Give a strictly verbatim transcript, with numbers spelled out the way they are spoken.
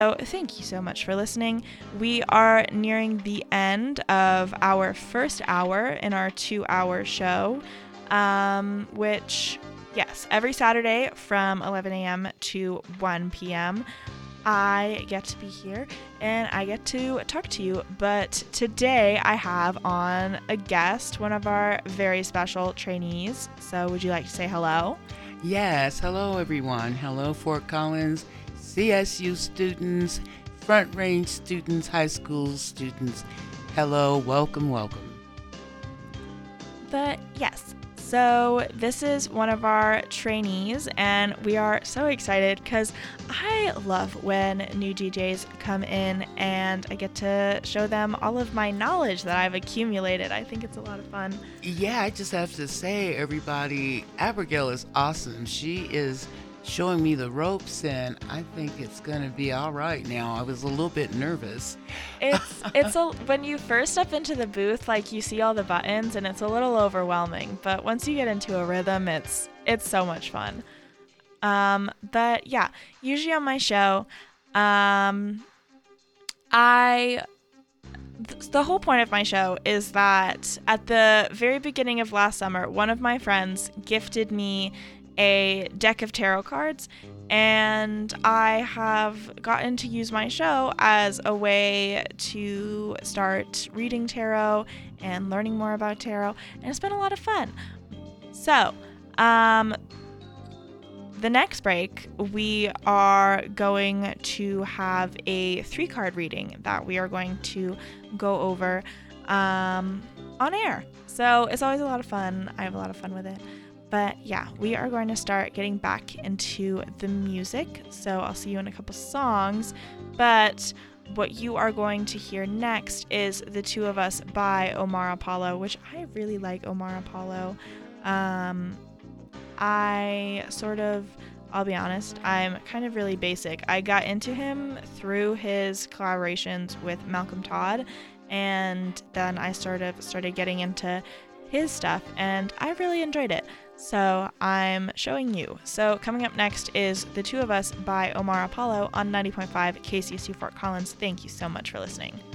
So thank you so much for listening. We are nearing the end of our first hour in our two-hour show, um, which, yes, every Saturday from eleven a.m. to one p.m. I get to be here and I get to talk to you. But today I have on a guest, one of our very special trainees. So would you like to say hello? Yes, hello everyone. Hello Fort Collins C S U students, Front Range students, high school students. Hello, welcome, welcome. But yes, so this is one of our trainees and we are so excited because I love when new D Js come in and I get to show them all of my knowledge that I've accumulated. I think it's a lot of fun. Yeah, I just have to say, everybody, Abigail is awesome. She is showing me the ropes and I think it's gonna be all right now. I was a little bit nervous. It's it's a when you first step into the booth, like you see all the buttons and it's a little overwhelming, but once you get into a rhythm, it's it's so much fun. Um but yeah, usually on my show, um I th- the whole point of my show is that at the very beginning of last summer, one of my friends gifted me a deck of tarot cards, and I have gotten to use my show as a way to start reading tarot and learning more about tarot, and it's been a lot of fun. So, um, the next break, we are going to have a three-card reading that we are going to go over um, on air. So it's always a lot of fun. I have a lot of fun with it. But yeah, we are going to start getting back into the music. So I'll see you in a couple songs. But what you are going to hear next is The Two of Us by Omar Apollo, which I really like Omar Apollo. Um, I sort of, I'll be honest, I'm kind of really basic. I got into him through his collaborations with Malcolm Todd, and then I sort of started getting into his stuff, and I really enjoyed it. So I'm showing you. So coming up next is The Two of Us by Omar Apollo on ninety point five K C S U Fort Collins. Thank you so much for listening.